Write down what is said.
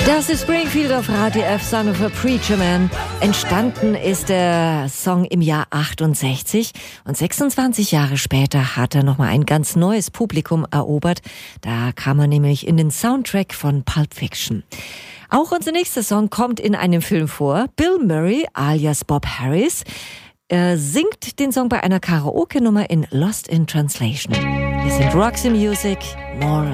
Das ist Springfield auf Radio F, Son of a Preacher Man. Entstanden ist der Song im Jahr 68 und 26 Jahre später hat er nochmal ein ganz neues Publikum erobert. Da kam er nämlich in den Soundtrack von Pulp Fiction. Auch unser nächster Song kommt in einem Film vor. Bill Murray alias Bob Harris singt den Song bei einer Karaoke-Nummer in Lost in Translation. Wir sind Roxy Music, More